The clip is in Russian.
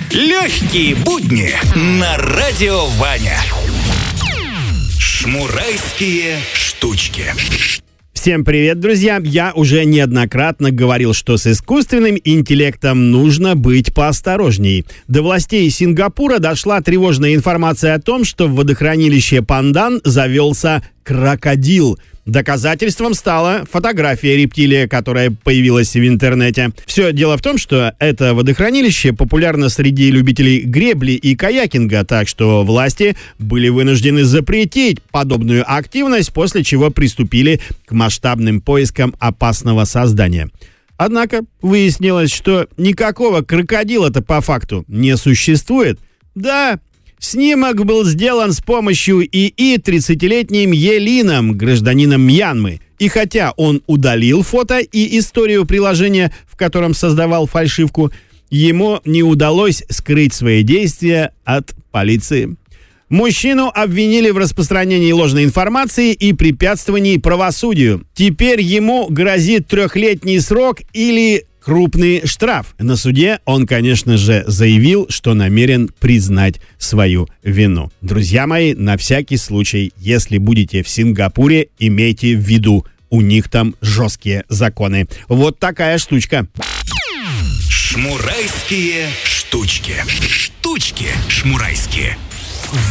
Легкие будни на Радио Ваня. Шмурайские штучки. Всем привет, друзья! Я уже неоднократно говорил, что с искусственным интеллектом нужно быть поосторожней. До властей Сингапура дошла тревожная информация о том, что в водохранилище Пандан завелся крокодил. Доказательством стала фотография рептилии, которая появилась в интернете. Все дело в том, что это водохранилище популярно среди любителей гребли и каякинга, так что власти были вынуждены запретить подобную активность, после чего приступили к масштабным поискам опасного создания. Однако выяснилось, что никакого крокодила-то по факту не существует. Да, снимок был сделан с помощью ИИ 30-летним Елином, гражданином Мьянмы. И хотя он удалил фото и историю приложения, в котором создавал фальшивку, ему не удалось скрыть свои действия от полиции. Мужчину обвинили в распространении ложной информации и препятствовании правосудию. Теперь ему грозит 3-летний срок или крупный штраф. На суде он, конечно же, заявил, что намерен признать свою вину. Друзья мои, на всякий случай, если будете в Сингапуре, имейте в виду, у них там жесткие законы. Вот такая штучка. Шмурайские штучки. Штучки шмурайские.